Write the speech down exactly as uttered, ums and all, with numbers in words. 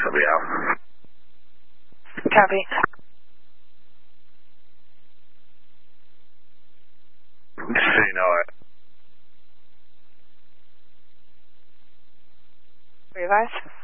somebody out. Copy. Just so you know, I... Revise.